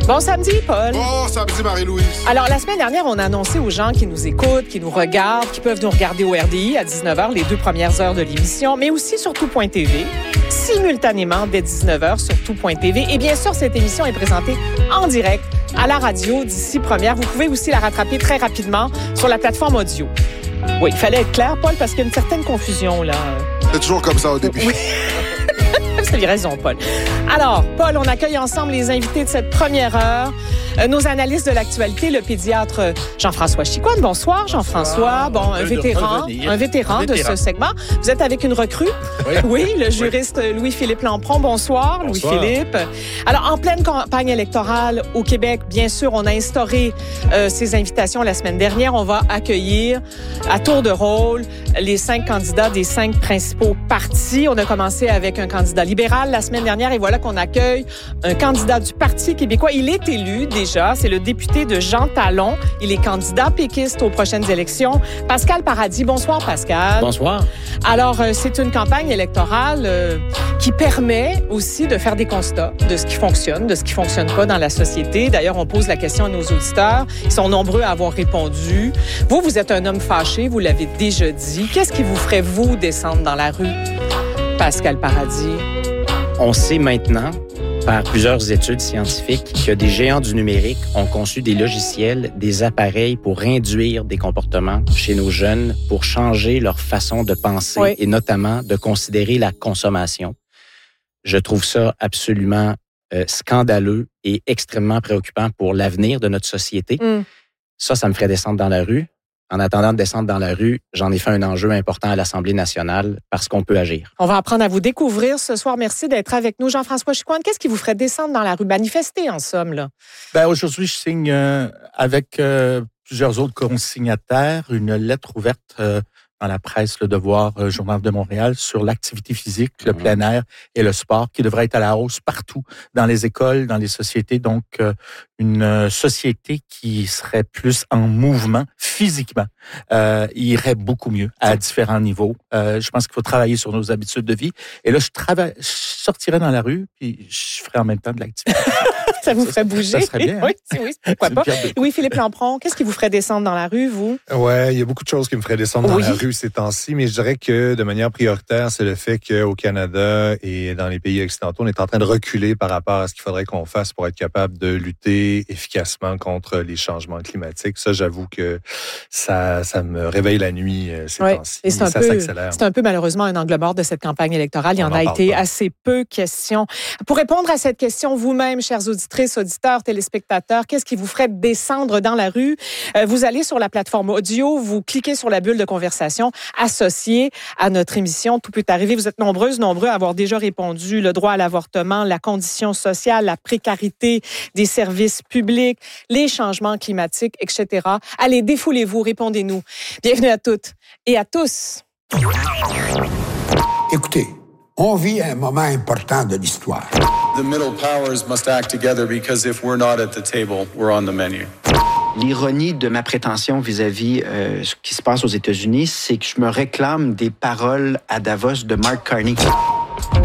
Bon samedi, Paul. Bon samedi, Marie-Louise. Alors, la semaine dernière, on a annoncé aux gens qui nous écoutent, qui nous regardent, qui peuvent nous regarder au RDI à 19h, les 2 premières heures de l'émission, mais aussi sur tout.tv, simultanément dès 19h sur tout.tv. Et bien sûr, cette émission est présentée en direct à la radio d'ici première. Vous pouvez aussi la rattraper très rapidement sur la plateforme audio. Oui, il fallait être clair, Paul, parce qu'il y a une certaine confusion, là. C'est toujours comme ça au début. Oui. Vous avez raison, Paul. Alors, Paul, on accueille ensemble les invités de cette première heure. Nos analystes de l'actualité, le pédiatre Jean-François Chicoine. Bonsoir, Jean-François. Bon, un vétéran de ce segment. Vous êtes avec une recrue. Oui, le juriste Louis-Philippe Lampron. Bonsoir, Louis-Philippe. Alors, en pleine campagne électorale au Québec, bien sûr, on a instauré ces invitations la semaine dernière. On va accueillir à tour de rôle les 5 candidats des 5 principaux partis. On a commencé avec un candidat libéral la semaine dernière et voilà qu'on accueille un candidat du Parti québécois. Il est élu déjà, c'est le député de Jean Talon. Il est candidat péquiste aux prochaines élections. Pascal Paradis. Bonsoir, Pascal. Bonsoir. Alors, c'est une campagne électorale qui permet aussi de faire des constats de ce qui fonctionne, de ce qui fonctionne pas dans la société. D'ailleurs, on pose la question à nos auditeurs. Ils sont nombreux à avoir répondu. Vous êtes un homme fâché, vous l'avez déjà dit. Qu'est-ce qui vous ferait, vous, descendre dans la rue, Pascal Paradis? On sait maintenant, par plusieurs études scientifiques, que des géants du numérique ont conçu des logiciels, des appareils pour induire des comportements chez nos jeunes, pour changer leur façon de penser et notamment de considérer la consommation. Je trouve ça absolument scandaleux et extrêmement préoccupant pour l'avenir de notre société. Ça me ferait descendre dans la rue. En attendant de descendre dans la rue, j'en ai fait un enjeu important à l'Assemblée nationale parce qu'on peut agir. On va apprendre à vous découvrir ce soir. Merci d'être avec nous. Jean-François Chicoine, qu'est-ce qui vous ferait descendre dans la rue? Manifester, en somme, là. Aujourd'hui, je signe avec plusieurs autres consignataires une lettre ouverte dans la presse, Le Devoir, Journal de Montréal, sur l'activité physique, le plein air et le sport qui devrait être à la hausse partout, dans les écoles, dans les sociétés. Donc, une société qui serait plus en mouvement physiquement irait beaucoup mieux à différents niveaux. Je pense qu'il faut travailler sur nos habitudes de vie. Et là, je sortirais dans la rue puis je ferais en même temps de l'activité. Ça vous ferait bouger? Ça serait bien. Hein? Oui, pourquoi pas. Louis-Philippe Lampron, qu'est-ce qui vous ferait descendre dans la rue, vous? Oui, il y a beaucoup de choses qui me feraient descendre dans la rue ces temps-ci, mais je dirais que de manière prioritaire, c'est le fait qu'au Canada et dans les pays occidentaux, on est en train de reculer par rapport à ce qu'il faudrait qu'on fasse pour être capable de lutter efficacement contre les changements climatiques. Ça, j'avoue que ça me réveille la nuit ces temps-ci. Et ça s'accélère. C'est un peu malheureusement un angle mort de cette campagne électorale. Il y en a été assez peu question. Pour répondre à cette question, vous-même, chers auditrices, auditeurs, téléspectateurs, qu'est-ce qui vous ferait descendre dans la rue? Vous allez sur la plateforme audio, vous cliquez sur la bulle de conversation associée à notre émission. Tout peut arriver. Vous êtes nombreux à avoir déjà répondu. Le droit à l'avortement, la condition sociale, la précarité des services publics, les changements climatiques, etc. Allez, défoulez-vous, répondez-nous. Bienvenue à toutes et à tous. Écoutez, on vit un moment important de l'histoire. The middle powers must act together because if we're not at the table, we're on the menu. L'ironie de ma prétention vis-à-vis ce qui se passe aux États-Unis, c'est que je me réclame des paroles à Davos de Mark Carney.